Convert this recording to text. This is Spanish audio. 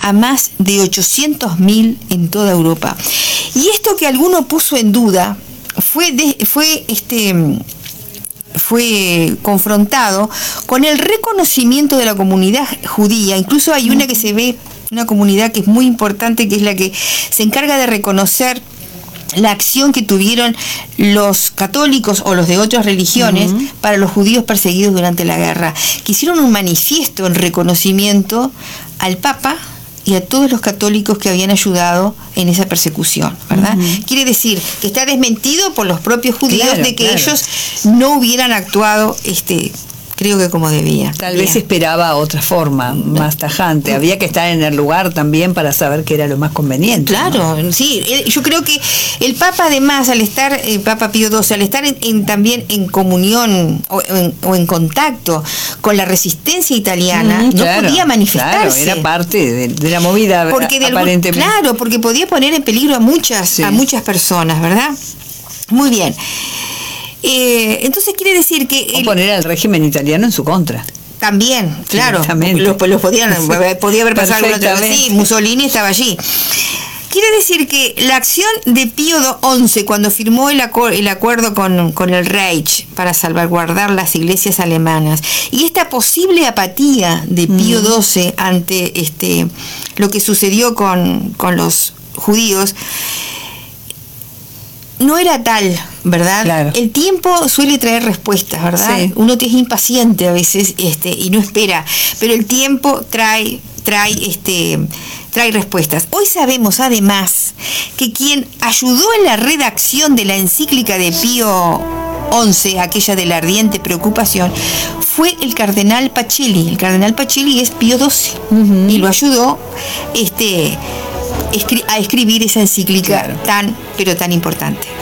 a más de 800.000 en toda Europa. Y esto que alguno puso en duda fue confrontado con el reconocimiento de la comunidad judía. Incluso hay una que se ve, una comunidad que es muy importante, que es la que se encarga de reconocer la acción que tuvieron los católicos o los de otras religiones para los judíos perseguidos durante la guerra, que hicieron un manifiesto en reconocimiento al Papa y a todos los católicos que habían ayudado en esa persecución, ¿verdad? Quiere decir que está desmentido por los propios judíos de que ellos no hubieran actuado creo que como debía. Tal vez esperaba otra forma, más tajante. Había que estar en el lugar también para saber qué era lo más conveniente. Claro, ¿no? Sí. Yo creo que el Papa, además, al estar, Papa Pío XII, al estar también en comunión o en contacto con la resistencia italiana, no podía manifestarse. Claro, era parte de la movida, aparentemente. Claro, porque podía poner en peligro a muchas personas, ¿verdad? Muy bien. Entonces quiere decir que... poner al régimen italiano en su contra. También, claro. Podía haber pasado alguna otra vez. Sí, Mussolini estaba allí. Quiere decir que la acción de Pío XI, cuando firmó el acuerdo con el Reich para salvaguardar las iglesias alemanas, y esta posible apatía de Pío XII ante lo que sucedió con los judíos, no era tal, ¿verdad? Claro. El tiempo suele traer respuestas, ¿verdad? Sí. Uno es impaciente a veces y no espera, pero el tiempo trae respuestas. Hoy sabemos además que quien ayudó en la redacción de la encíclica de Pío XI, aquella de la ardiente preocupación, fue el cardenal Pacelli. El cardenal Pacelli es Pío XII y lo ayudó a escribir esa encíclica tan importante.